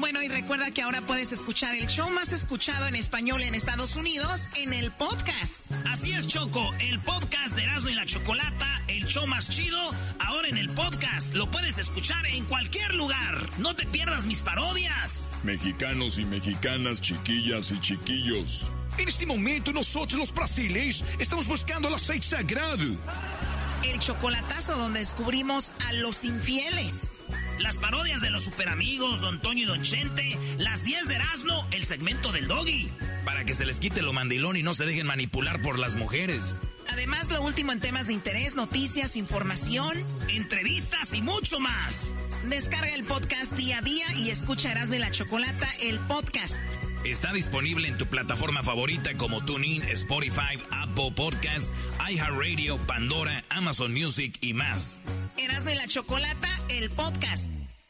Bueno, y recuerda que ahora puedes escuchar el show más escuchado en español en Estados Unidos en el podcast. Así es, Choco, el podcast de Erasmo y la Chocolata, el show más chido, ahora en el podcast. Lo puedes escuchar en cualquier lugar. No te pierdas mis parodias. Mexicanos y mexicanas, chiquillas y chiquillos. En este momento nosotros los brasileños estamos buscando el aceite sagrado. El chocolatazo donde descubrimos a los infieles. Las parodias de los superamigos, Don Toño y Don Chente. Las 10 de Erasmo, el segmento del Doggy. Para que se les quite lo mandilón y no se dejen manipular por las mujeres. Además, lo último en temas de interés, noticias, información, entrevistas y mucho más. Descarga el podcast día a día y escucha Erasmo y la Chocolata, el podcast. Está disponible en tu plataforma favorita como TuneIn, Spotify, Apple Podcasts, iHeartRadio, Pandora, Amazon Music y más. Erasmo y la Chocolata, el podcast.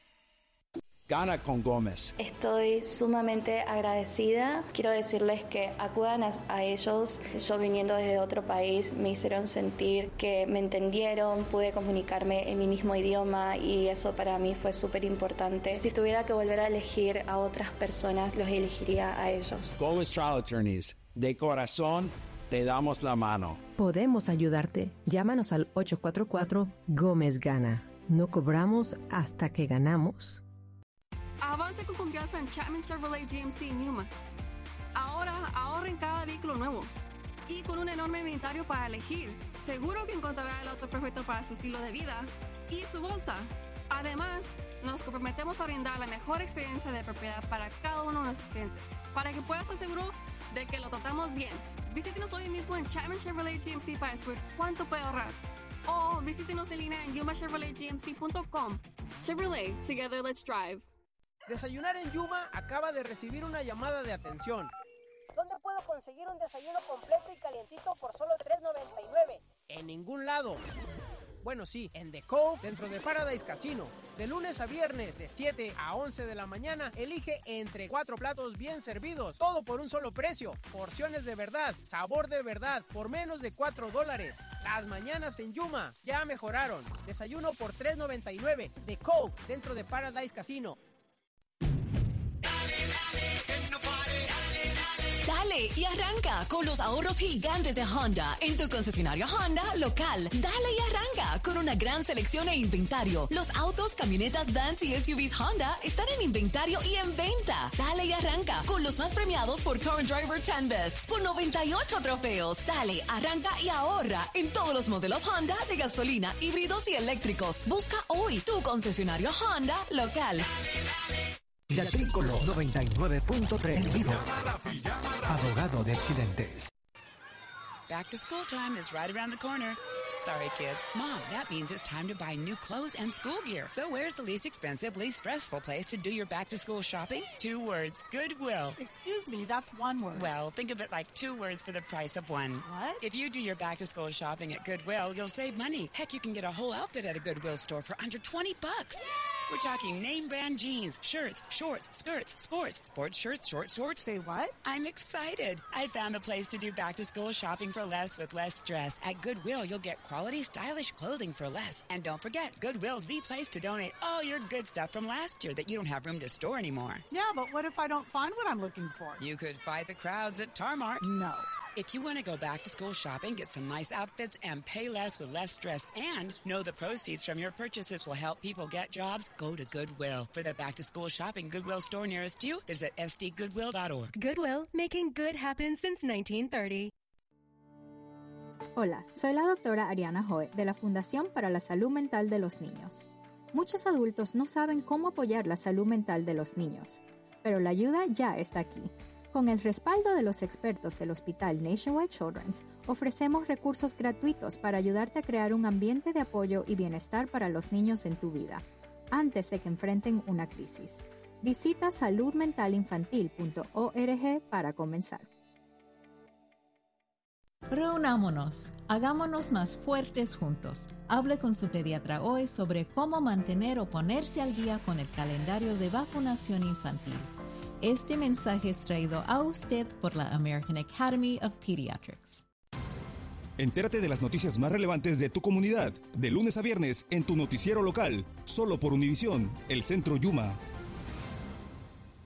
Gana con Gómez. Estoy sumamente agradecida. Quiero decirles que acudan a ellos. Yo viniendo desde otro país me hicieron sentir que me entendieron, pude comunicarme en mi mismo idioma y eso para mí fue súper importante. Si tuviera que volver a elegir a otras personas, los elegiría a ellos. Gómez Trial Attorneys, de corazón te damos la mano. Podemos ayudarte. Llámanos al 844-GÓMEZ GANA. No cobramos hasta que ganamos. Avance con confianza en Chapman Chevrolet GMC en Yuma. Ahora ahorra en cada vehículo nuevo. Y con un enorme inventario para elegir, seguro que encontrará el auto perfecto para su estilo de vida y su bolsa. Además, nos comprometemos a brindar la mejor experiencia de propiedad para cada uno de nuestros clientes, para que puedas estar seguro de que lo tratamos bien. Visítenos hoy mismo en Chapman Chevrolet GMC para descubrir cuánto puede ahorrar. O visítenos en línea en YumaChevroletGMC.com. Chevrolet, together let's drive. Desayunar en Yuma acaba de recibir una llamada de atención. ¿Dónde puedo conseguir un desayuno completo y calientito por solo $3.99? En ningún lado. Bueno, sí, en The Cove, dentro de Paradise Casino. De lunes a viernes, de 7 a 11 de la mañana, elige entre 4 platos bien servidos. Todo por un solo precio. Porciones de verdad, sabor de verdad, por menos de $4. Las mañanas en Yuma ya mejoraron. Desayuno por $3.99. The Cove, dentro de Paradise Casino. Dale y arranca con los ahorros gigantes de Honda en tu concesionario Honda local. Dale y arranca con una gran selección e inventario. Los autos, camionetas, vans y SUVs Honda están en inventario y en venta. Dale y arranca con los más premiados por Car and Driver 10 Best con 98 trofeos. Dale, arranca y ahorra en todos los modelos Honda de gasolina, híbridos y eléctricos. Busca hoy tu concesionario Honda local. Tricolo 99.3 en vivo. Abogado de accidentes. Back to school time is right around the corner. Sorry, kids. Mom, that means it's time to buy new clothes and school gear. So where's the least expensive, least stressful place to do your back-to-school shopping? 2 words. Goodwill. Excuse me, that's 1 word. Well, think of it like 2 words for the price of 1. What? If you do your back-to-school shopping at Goodwill, you'll save money. Heck, you can get a whole outfit at a Goodwill store for under $20. We're talking name brand jeans, shirts, shorts, skirts, sports shirts, short shorts. Say what? I'm excited. I found a place to do back-to-school shopping for less with less stress. At Goodwill, you'll get quality, stylish clothing for less. And don't forget, Goodwill's the place to donate all your good stuff from last year that you don't have room to store anymore. Yeah, but what if I don't find what I'm looking for? You could fight the crowds at Tarmart. No. If you want to go back to school shopping, get some nice outfits, and pay less with less stress, and know the proceeds from your purchases will help people get jobs, go to Goodwill. For the back to school shopping Goodwill store nearest you, visit sdgoodwill.org. Goodwill, making good happen since 1930. Hola, soy la doctora Ariana Hoe de la Fundación para la Salud Mental de los Niños. Muchos adultos no saben cómo apoyar la salud mental de los niños, pero la ayuda ya está aquí. Con el respaldo de los expertos del Hospital Nationwide Children's, ofrecemos recursos gratuitos para ayudarte a crear un ambiente de apoyo y bienestar para los niños en tu vida, antes de que enfrenten una crisis. Visita saludmentalinfantil.org para comenzar. Reunámonos, hagámonos más fuertes juntos. Hable con su pediatra hoy sobre cómo mantener o ponerse al día con el calendario de vacunación infantil. Este mensaje es traído a usted por la American Academy of Pediatrics. Entérate de las noticias más relevantes de tu comunidad, de lunes a viernes en tu noticiero local, solo por Univisión, el Centro Yuma.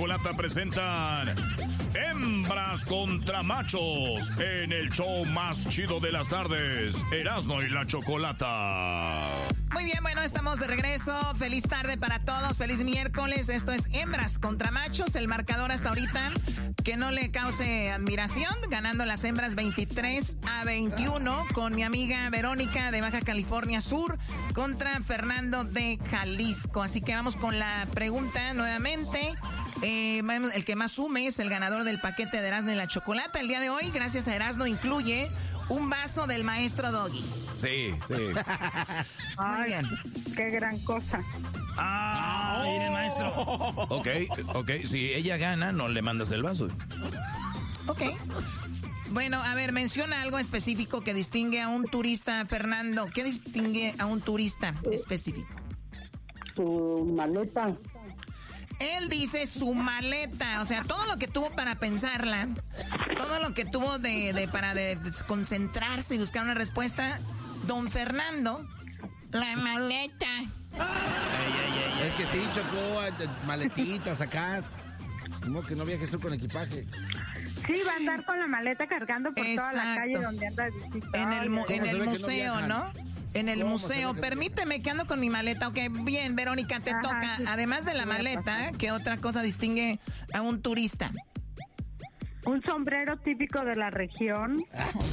Chocolata presentan Hembras contra Machos en el show más chido de las tardes, Erasmo y la Chocolata. Muy bien, bueno, estamos de regreso. Feliz tarde para todos, feliz miércoles. Esto es Hembras contra Machos. El marcador hasta ahorita que no le cause admiración, ganando las hembras 23-21 con mi amiga Verónica de Baja California Sur contra Fernando de Jalisco. Así que vamos con la pregunta nuevamente. El que más sume es el ganador del paquete de Erasmo y la Chocolata. El día de hoy, gracias a Erasmo, incluye un vaso del maestro Doggy. Sí. Muy bien. Qué gran cosa. Mire, maestro. Ok. Si ella gana, no le mandas el vaso. Ok. Bueno, a ver, menciona algo específico que distingue a un turista, Fernando. ¿Qué distingue a un turista específico? Su maleta. Él dice su maleta, o sea, todo lo que tuvo para pensarla, todo lo que tuvo para concentrarse y buscar una respuesta, don Fernando, la maleta. Es que sí, chocó maletitas acá. Como que no viajes tú con equipaje. Sí, va a andar con la maleta cargando por toda la calle donde anda de visita. En el museo, ¿no? En el museo. Permíteme que ando con mi maleta. Ok, bien, Verónica, te toca. Sí, además de la maleta, ¿qué otra cosa distingue a un turista? Un sombrero típico de la región.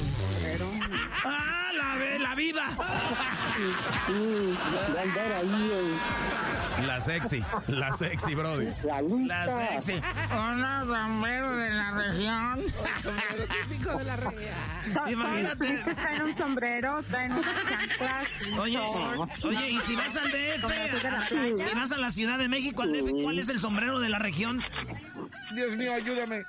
La vida! La sexy, brody. La sexy. Un sombrero de la región. Sombrero típico de la región. Imagínate. Traen un sombrero, traen unas chanclas. Oye, y si vas al DF, si vas a la Ciudad de México, al DF, ¿cuál es el sombrero de la región? Dios mío, ayúdame.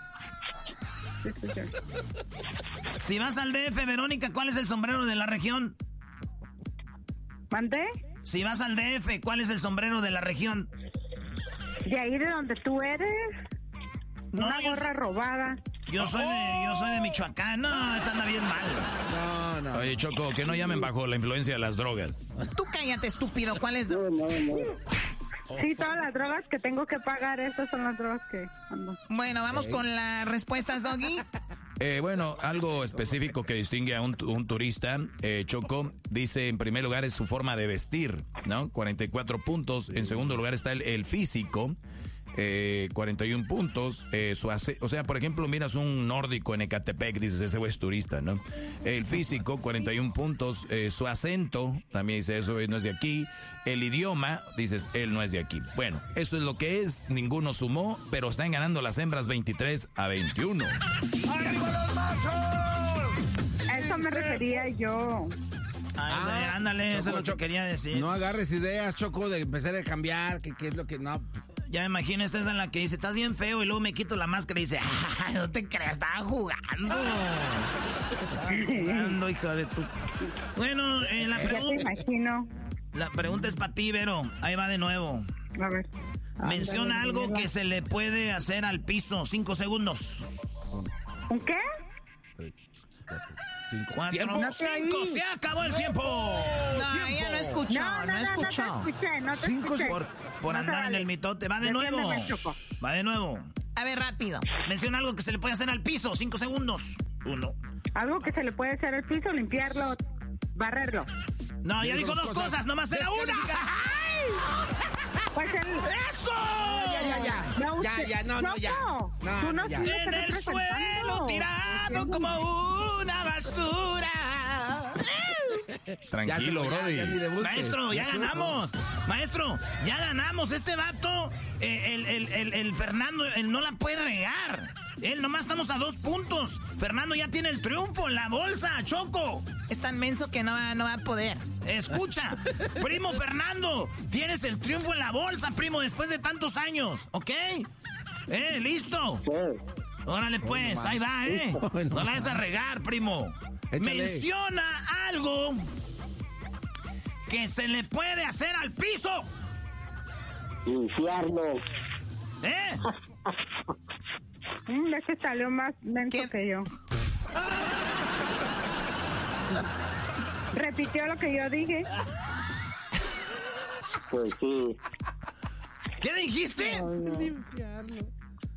Si vas al DF, Verónica, ¿cuál es el sombrero de la región? ¿Mandé? Si vas al DF, ¿cuál es el sombrero de la región? De ahí de donde tú eres. Una gorra robada. Yo soy de Michoacán. No, esta anda bien mal. No. Oye, Choco, que no llamen bajo la influencia de las drogas. Tú cállate, estúpido. ¿Cuál es? No. Sí, todas las drogas que tengo que pagar, estas son las drogas que ando. Bueno, vamos con las respuestas, Doggy. Bueno, algo específico que distingue a un turista, Choco, dice en primer lugar es su forma de vestir, ¿no? 44 puntos. En segundo lugar está el físico, 41 puntos. O sea, por ejemplo, miras un nórdico en Ecatepec, dices, ese güey es turista, ¿no? El físico, 41 puntos. Su acento, también dice, eso no es de aquí. El idioma, dices, él no es de aquí. Bueno, eso es lo que es. Ninguno sumó, pero están ganando las hembras 23-21. ¡Arriba los machos! A eso me refería yo. Ándale, Choco, eso es lo que quería decir. No agarres ideas, Choco, de empezar a cambiar, que es lo que no... Ya me imagino, esta es en la que dice, estás bien feo, y luego me quito la máscara y dice, no te creas, estaba jugando. Hija de tu... Bueno, la pregunta es para ti, Vero. Ahí va de nuevo. A ver. Menciona algo que se le puede hacer al piso. 5 segundos. ¿Un qué? 4, 5, se acabó el tiempo. No, ella no escuchó, no escuchó. No te escuché. Por andar en el mitote. Va de nuevo. Va de nuevo. A ver, rápido. Menciona algo que se le puede hacer al piso. 5 segundos. 1. Algo que se le puede hacer al piso, limpiarlo, barrerlo. No, ya dijo 2 cosas, nomás era una. Pues ¡Eso! Ya. En el suelo tirado como una basura. Tranquilo, brody. Maestro, ya ganamos. Maestro, ya ganamos. Este vato, el Fernando, él no la puede regar. Él nomás estamos a 2 puntos. Fernando ya tiene el triunfo en la bolsa, Choco. Es tan menso que no va a poder. Escucha, primo Fernando, tienes el triunfo en la bolsa, primo, después de tantos años, ¿ok? ¿Listo? Órale, pues, ahí va, No la vas a regar, primo. Échale. Menciona algo que se le puede hacer al piso. Limpiarlo. Ese salió más menso que yo. ¿Repitió lo que yo dije? Pues sí. ¿Qué dijiste? Limpiarlo.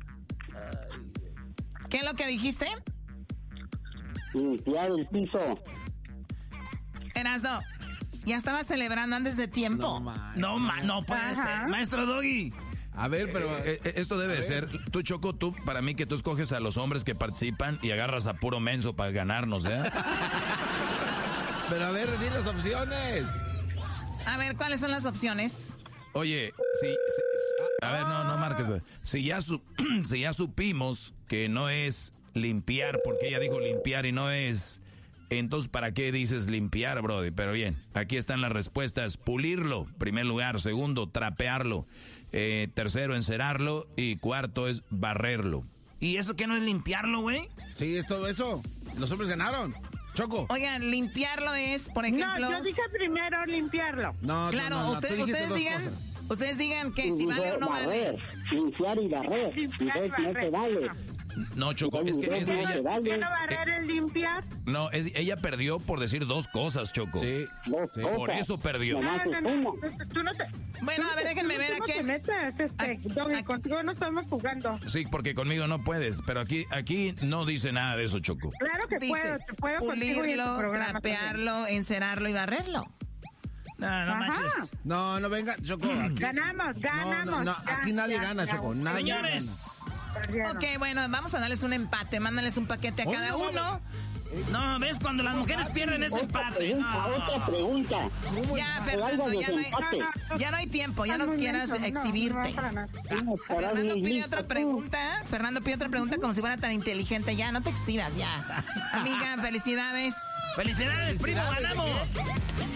es lo que dijiste? Limpiar el piso. Erasno, ya estaba celebrando antes de tiempo. No puede ser. Maestro Doggy. A ver, pero esto debe ser. Tú, Choco, para mí que tú escoges a los hombres que participan y agarras a puro menso para ganarnos, ¿eh? Pero a ver, di las opciones. A ver, ¿cuáles son las opciones? Oye, a ver, no marques. Si ya supimos que no es limpiar, porque ella dijo limpiar y no es... Entonces, ¿para qué dices limpiar, brody? Pero bien, aquí están las respuestas. Pulirlo, primer lugar. Segundo, trapearlo. Tercero, encerarlo. Y cuarto es barrerlo. ¿Y eso qué no es limpiarlo, güey? Sí, es todo eso. Los hombres ganaron. Choco. Oigan, limpiarlo es, por ejemplo... No, yo dije primero limpiarlo. No, claro, ustedes digan que si vale o no vale. Limpiar y barrer. Limpiar y barrer. No te vale. No, Choco, es que ella... ¿Qué no barrer es limpiar? No, ella perdió por decir dos cosas, Choco. Sí. Por eso perdió. No, tú no te... Bueno, a ver, déjenme ver aquí. ¿Cómo te metes, Doggy? Contigo no estamos jugando. Sí, porque conmigo no puedes, pero aquí no dice nada de eso, Choco. Claro que dice, puedo pulirlo, trapearlo, encerarlo y barrerlo. No manches. No, venga, Choco. Aquí. Ganamos. No, aquí nadie gana, Choco. Señores. Ok, bueno, vamos a darles un empate. Mándales un paquete a cada uno. No, ¿ves? Cuando las mujeres pierden ese empate. Otra pregunta. Ya, Fernando, ya no hay tiempo. Ya no quieras exhibirte. Fernando pide otra pregunta. Como si fuera tan inteligente. Ya, no te exhibas, ya. Amiga, felicidades. ¡Felicidades, primo! ¡Ganamos!